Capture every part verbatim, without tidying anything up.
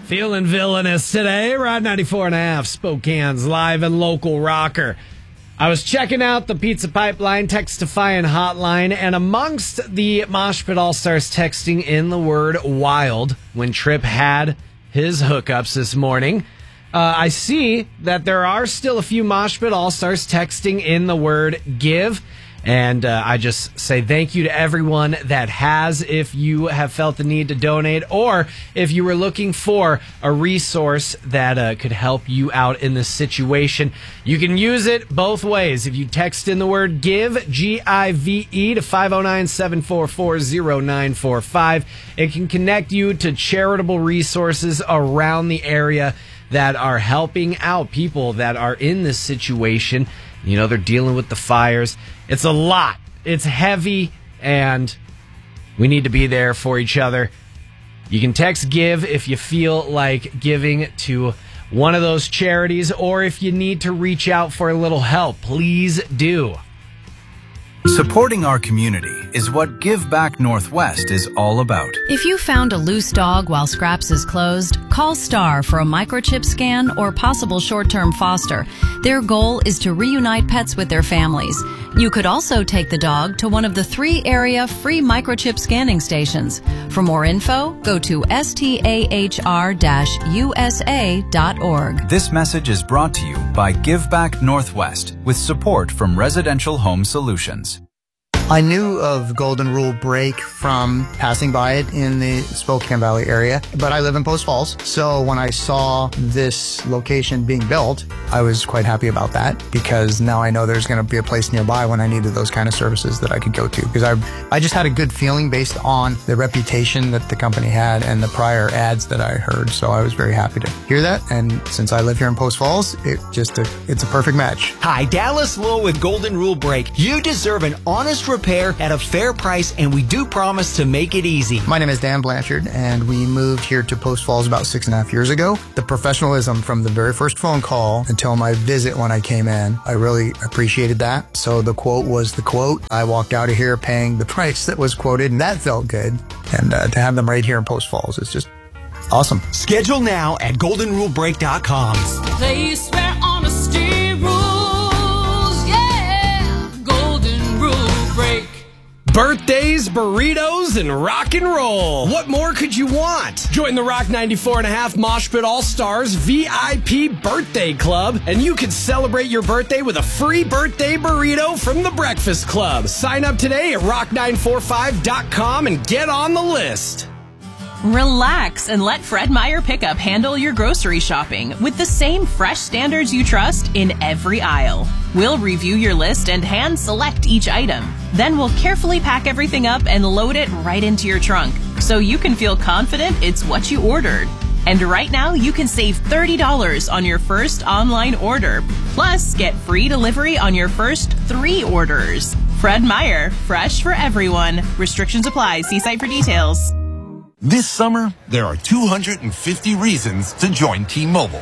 Feeling villainous today. Rod ninety-four and a half, Spokane's live and local rocker. I was checking out the Pizza Pipeline Textifying hotline, and amongst the Mosh Pit All-Stars texting in the word wild when Tripp had his hookups this morning, uh, I see that there are still a few Mosh Pit All-Stars texting in the word give. And uh, I just say thank you to everyone that has. If you have felt the need to donate, or if you were looking for a resource that uh, could help you out in this situation, you can use it both ways. If you text in the word give, G I V E, to five oh nine, seven four four, oh nine four five, it can connect you to charitable resources around the area that are helping out people that are in this situation. You know, they're dealing with the fires. It's a lot. It's heavy, and we need to be there for each other. You can text GIVE if you feel like giving to one of those charities, or if you need to reach out for a little help, please do. Supporting our community is what Give Back Northwest is all about. If you found a loose dog while Scraps is closed, call STAR for a microchip scan or possible short-term foster. Their goal is to reunite pets with their families. You could also take the dog to one of the three area free microchip scanning stations. For more info, go to stahr dash u s a dot org. This message is brought to you by Give Back Northwest with support from Residential Home Solutions. I knew of Golden Rule Break from passing by it in the Spokane Valley area, but I live in Post Falls. So when I saw this location being built, I was quite happy about that, because now I know there's going to be a place nearby when I needed those kind of services that I could go to. Because I, I just had a good feeling based on the reputation that the company had and the prior ads that I heard. So I was very happy to hear that. And since I live here in Post Falls, it just a, it's a perfect match. Hi, Dallas Lowe with Golden Rule Break. You deserve an honest repair at a fair price, and we do promise to make it easy. My name is Dan Blanchard, and we moved here to Post Falls about six and a half years ago. The professionalism from the very first phone call until my visit when I came in, I really appreciated that. So the quote was the quote. I walked out of here paying the price that was quoted, and that felt good. And uh, to have them right here in Post Falls is just awesome. Schedule now at golden rule break dot com. Place where honesty rules, yeah. Golden Rule Break. Birthdays, burritos, and rock and roll. What more could you want? Join the Rock ninety-four and a half Mosh Pit All-Stars V I P Birthday Club, and you can celebrate your birthday with a free birthday burrito from the Breakfast Club. Sign up today at rock nine four five dot com and get on the list. Relax and let Fred Meyer Pickup handle your grocery shopping with the same fresh standards you trust in every aisle. We'll review your list and hand select each item. Then we'll carefully pack everything up and load it right into your trunk, so you can feel confident it's what you ordered. And right now, you can save thirty dollars on your first online order. Plus, get free delivery on your first three orders. Fred Meyer, fresh for everyone. Restrictions apply. See site for details. This summer, there are two hundred fifty reasons to join T-Mobile.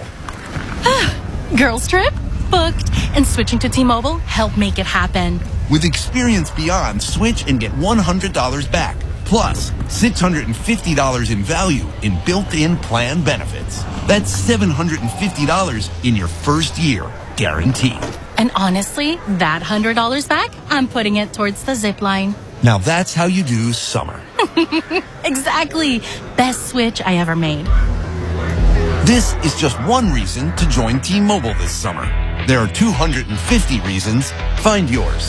Girls trip? Booked. And switching to T-Mobile helped make it happen. With Experience Beyond, switch and get one hundred dollars back. Plus, six hundred fifty dollars in value in built-in plan benefits. That's seven hundred fifty dollars in your first year, guaranteed. And honestly, that one hundred dollars back, I'm putting it towards the zip line. Now that's how you do summer. Exactly. Best switch I ever made. This is just one reason to join T-Mobile this summer. There are two hundred fifty reasons. Find yours.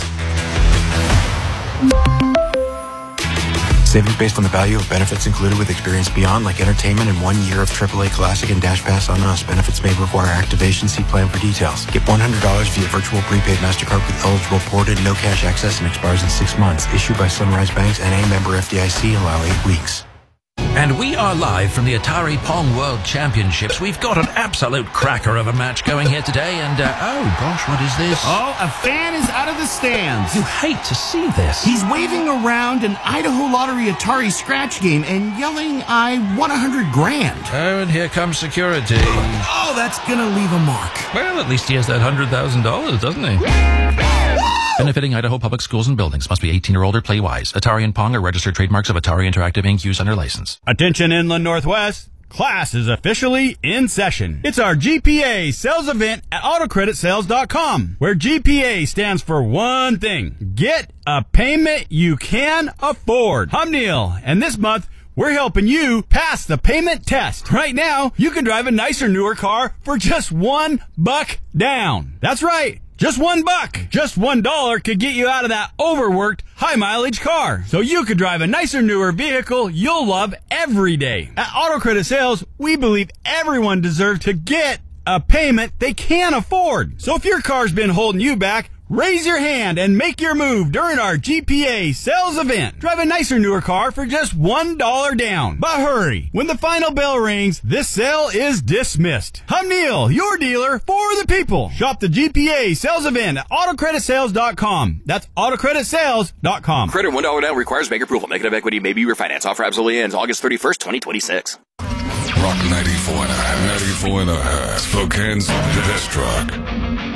Savings based on the value of benefits included with Experience Beyond, like entertainment and one year of triple A Classic and Dash Pass on Us. Benefits may require activation. See plan for details. Get one hundred dollars via virtual prepaid MasterCard with eligible ported, no cash access, and expires in six months. Issued by Sunrise Banks, N A member F D I C. Allow eight weeks. And we are live from the Atari Pong World Championships. We've got an absolute cracker of a match going here today, and, uh, oh gosh, what is this? Oh, a fan is out of the stands. You hate to see this. He's waving around an Idaho Lottery Atari scratch game and yelling, I won a hundred grand. Oh, and here comes security. Oh, that's gonna leave a mark. Well, at least he has that hundred thousand dollars, doesn't he? Benefiting Idaho Public Schools and Buildings. Must be eighteen or older. Play wise. Atari and Pong are registered trademarks of Atari Interactive Incorporated. Use under license. Attention Inland Northwest. Class is officially in session. It's our G P A sales event at auto credit sales dot com, where G P A stands for one thing: get a payment you can afford. I'm Neil, and this month, we're helping you pass the payment test. Right now, you can drive a nicer, newer car for just one buck down. That's right. Just one buck. Just one dollar could get you out of that overworked, high-mileage car. So you could drive a nicer, newer vehicle you'll love every day. At Auto Credit Sales, we believe everyone deserves to get a payment they can afford. So if your car's been holding you back, raise your hand and make your move during our G P A sales event. Drive a nicer, newer car for just one dollar down. But hurry, when the final bell rings, this sale is dismissed. I'm Neil, your dealer for the people. Shop the G P A sales event at auto credit sales dot com. That's auto credit sales dot com. Credit one dollar down requires bank approval. Negative equity may be refinanced. Offer absolutely ends August thirty-first, twenty twenty-six. Rock ninety-four and a half. ninety-four and a half. Spokane's best rock.